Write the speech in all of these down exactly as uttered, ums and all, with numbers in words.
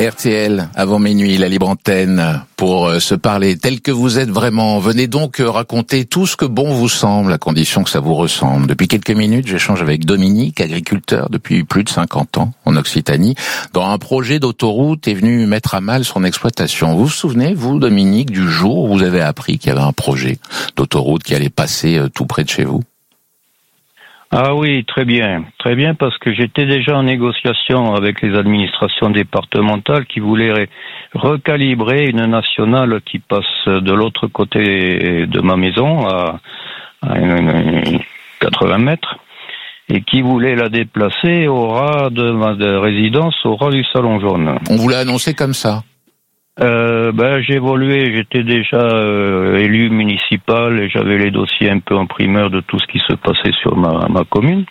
R T L, avant minuit, la libre antenne, pour euh, se parler tel que vous êtes vraiment. Venez donc euh, raconter tout ce que bon vous semble, à condition que ça vous ressemble. Depuis quelques minutes, j'échange avec Dominique, agriculteur depuis plus de cinquante ans en Occitanie, dans un projet d'autoroute est venu mettre à mal son exploitation. Vous vous souvenez, vous, Dominique, du jour où vous avez appris qu'il y avait un projet d'autoroute qui allait passer euh, tout près de chez vous? Ah oui, très bien. Très bien, parce que j'étais déjà en négociation avec les administrations départementales qui voulaient ré- recalibrer une nationale qui passe de l'autre côté de ma maison, à, à une, une, quatre-vingts mètres, et qui voulait la déplacer au ras de ma de résidence, au ras du Salon Jaune. On vous l'a annoncé comme ça? Euh, ben, j'ai évolué, j'étais déjà euh, élu municipal et j'avais les dossiers un peu en primeur de tout ce qui se passait sur ma, ma commune.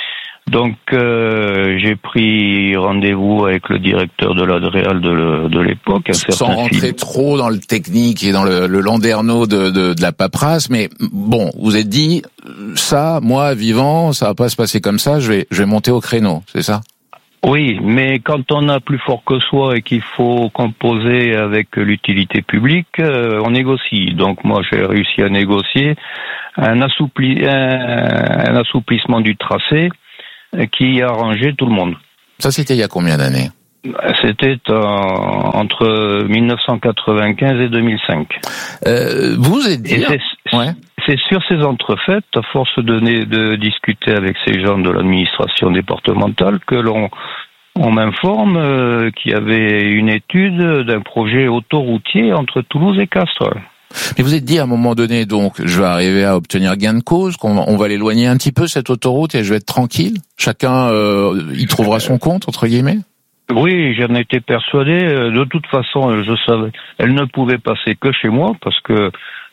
Donc euh, j'ai pris rendez-vous avec le directeur de l'Adréal de, de l'époque. Un Sans certain rentrer Philippe. trop dans le technique et dans le, le landerneau de, de, de la paperasse, mais bon, vous êtes dit, ça, moi, vivant, ça va pas se passer comme ça, je vais, je vais monter au créneau, c'est ça? Oui, mais quand on a plus fort que soi et qu'il faut composer avec l'utilité publique, euh, on négocie. Donc moi, j'ai réussi à négocier un, assoupli, un, un assouplissement du tracé qui a arrangé tout le monde. Ça, c'était il y a combien d'années? C'était en, entre mille neuf cent quatre-vingt-quinze et deux mille cinq. Euh, vous êtes dit... Et c'est, ouais. c'est sur ces entrefaites, à force de, de discuter avec ces gens de l'administration départementale, que l'on on m'informe euh, qu'il y avait une étude d'un projet autoroutier entre Toulouse et Castres. Mais vous êtes dit à un moment donné, donc, je vais arriver à obtenir gain de cause, qu'on on va l'éloigner un petit peu, cette autoroute, et je vais être tranquille? Chacun euh, y trouvera son compte, entre guillemets? Oui, j'en étais persuadé. De toute façon, je savais, elle ne pouvait passer que chez moi parce que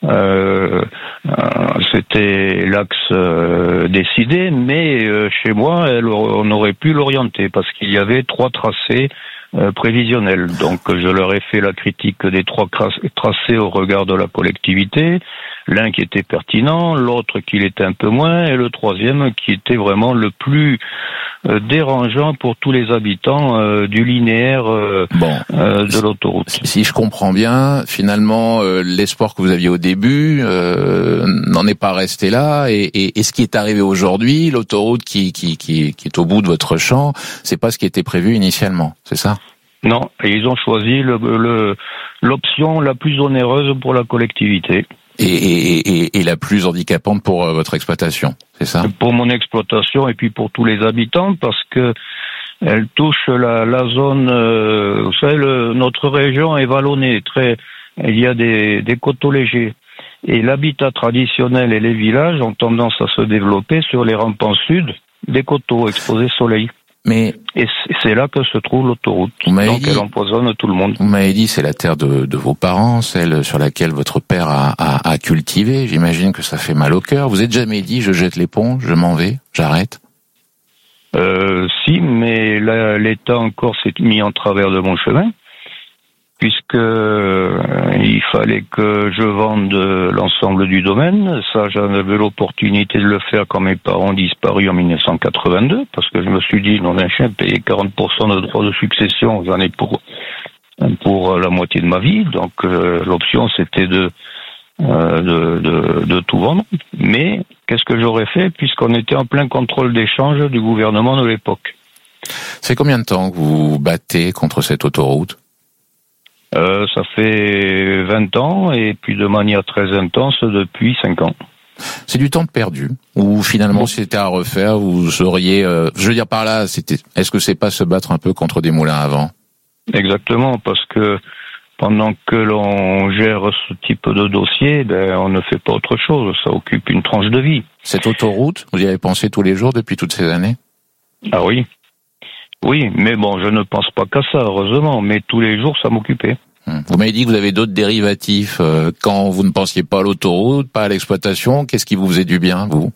euh, euh, c'était l'axe euh, décidé, mais euh, chez moi, elle, on aurait pu l'orienter parce qu'il y avait trois tracés euh, prévisionnels. Donc, je leur ai fait la critique des trois tracés au regard de la collectivité. L'un qui était pertinent, l'autre qui l'était un peu moins, et le troisième qui était vraiment le plus euh, dérangeant pour tous les habitants euh, du linéaire euh, bon. euh, de l'autoroute. Si je comprends bien, finalement, euh, l'espoir que vous aviez au début euh, n'en est pas resté là, et, et, et ce qui est arrivé aujourd'hui, l'autoroute qui, qui, qui, qui est au bout de votre champ, c'est pas ce qui était prévu initialement, c'est ça? Non, et ils ont choisi le, le, l'option la plus onéreuse pour la collectivité. Et, et, et, et la plus handicapante pour euh, votre exploitation, c'est ça? Pour mon exploitation et puis pour tous les habitants, parce que elle touche la, la zone. Euh, vous savez, le, notre région est vallonnée, très. Il y a des, des coteaux légers, et l'habitat traditionnel et les villages ont tendance à se développer sur les rampants sud des coteaux exposés soleil. Mais et c'est là que se trouve l'autoroute. Donc dit, elle empoisonne tout le monde. Vous m'avez dit c'est la terre de, de vos parents, celle sur laquelle votre père a, a, a cultivé. J'imagine que ça fait mal au cœur. Vous êtes jamais dit je jette l'éponge, je m'en vais, j'arrête? Euh, si, mais là, l'État encore s'est mis en travers de mon chemin, puisque euh, il fallait que je vende l'ensemble du domaine. Ça, j'en avais l'opportunité de le faire quand mes parents ont disparu en mille neuf cent quatre-vingt-deux, parce que je me suis dit, non, d'un chien, payer quarante pour cent de droits de succession, j'en ai pour, pour la moitié de ma vie. Donc, euh, l'option, c'était de, euh, de, de, de tout vendre. Mais, qu'est-ce que j'aurais fait, puisqu'on était en plein contrôle d'échange du gouvernement de l'époque. Ça fait combien de temps que vous vous battez contre cette autoroute? Euh, ça fait vingt ans, et puis de manière très intense depuis cinq ans. C'est du temps perdu, ou finalement bon. Si c'était à refaire, vous auriez, euh, je veux dire par là, c'était, est-ce que c'est pas se battre un peu contre des moulins à vent? Exactement, parce que pendant que l'on gère ce type de dossier, ben, on ne fait pas autre chose, ça occupe une tranche de vie. Cette autoroute, vous y avez pensé tous les jours depuis toutes ces années? Ah oui. Oui, mais bon, je ne pense pas qu'à ça, heureusement, mais tous les jours, ça m'occupait. Vous m'avez dit que vous avez d'autres dérivatifs. Euh, quand vous ne pensiez pas à l'autoroute, pas à l'exploitation, qu'est-ce qui vous faisait du bien, vous?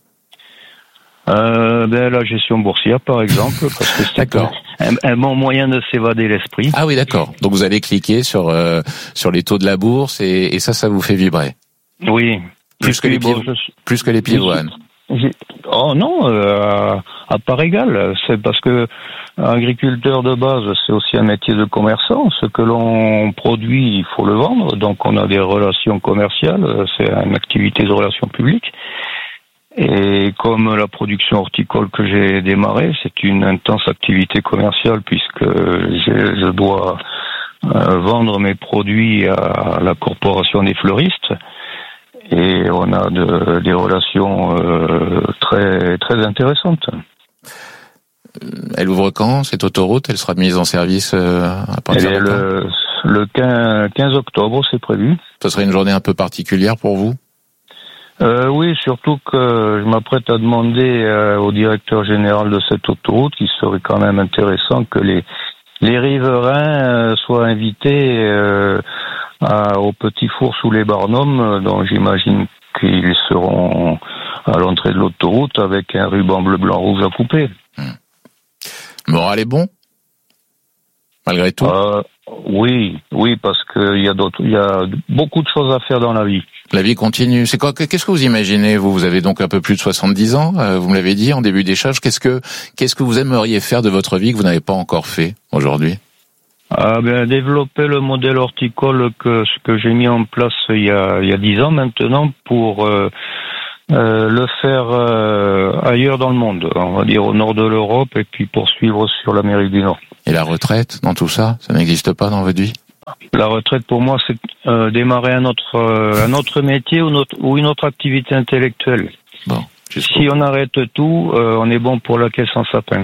euh, ben, La gestion boursière, par exemple, parce que c'est un, un bon moyen de s'évader l'esprit. Ah oui, d'accord. Donc vous allez cliquer sur, euh, sur les taux de la bourse, et, et ça, ça vous fait vibrer? Oui. Plus, que les, piv... bon, je... plus que les pivoines. Oh non, euh, à, à part égale. C'est parce que agriculteur de base, c'est aussi un métier de commerçant. Ce que l'on produit, il faut le vendre. Donc, on a des relations commerciales. C'est une activité de relations publiques. Et comme la production horticole que j'ai démarrée, c'est une intense activité commerciale puisque je, je dois euh, vendre mes produits à la corporation des fleuristes. Et on a de, des relations euh, très très intéressantes. Elle ouvre quand, cette autoroute? Elle sera mise en service euh, à partir de quand? Le, le quinze octobre, c'est prévu. Ce serait une journée un peu particulière pour vous? euh, Oui, surtout que je m'apprête à demander euh, au directeur général de cette autoroute qu'il serait quand même intéressant que les, les riverains euh, soient invités euh, à, au petit four sous les Barnums, dont j'imagine qu'ils seront à l'entrée de l'autoroute avec un ruban bleu, blanc, rouge à couper. Hum. Le moral est bon, malgré tout. Euh, oui, oui, parce qu'il y a d'autres, il y a beaucoup de choses à faire dans la vie. La vie continue. C'est quoi? Qu'est-ce que vous imaginez? Vous, vous avez donc un peu plus de soixante-dix ans. Euh, vous me l'avez dit en début d'échange. Qu'est-ce que, qu'est-ce que vous aimeriez faire de votre vie que vous n'avez pas encore fait aujourd'hui? Ah ben, développer le modèle horticole que ce que j'ai mis en place il y a il y a dix ans maintenant pour euh, Euh, le faire euh, ailleurs dans le monde, on va dire au nord de l'Europe et puis poursuivre sur l'Amérique du Nord. Et la retraite dans tout ça, ça n'existe pas dans votre vie? La retraite pour moi c'est euh, démarrer un autre euh, un autre métier ou, notre, ou une autre activité intellectuelle. Bon, si on arrête tout, euh, on est bon pour la caisse en sapin.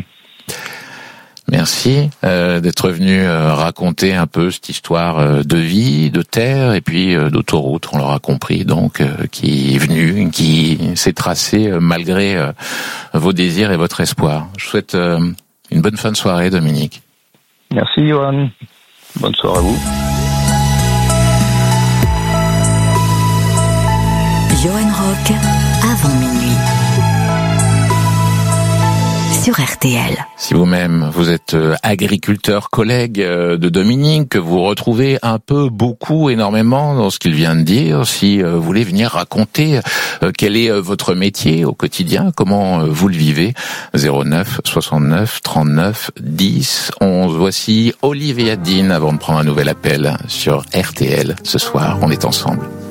Merci euh, d'être venu euh, raconter un peu cette histoire euh, de vie, de terre et puis euh, d'autoroute, on l'aura compris, donc euh, qui est venue, qui s'est tracée euh, malgré euh, vos désirs et votre espoir. Je vous souhaite euh, une bonne fin de soirée, Dominique. Merci, Johan. Bonne soirée à vous. Johan Rock, avant minuit. Sur R T L. Si vous-même, vous êtes agriculteur, collègue de Dominique, que vous retrouvez un peu, beaucoup, énormément dans ce qu'il vient de dire, si vous voulez venir raconter quel est votre métier au quotidien, comment vous le vivez, zéro neuf soixante-neuf trente-neuf dix onze. Voici Olivier Dean avant de prendre un nouvel appel sur R T L. Ce soir, on est ensemble.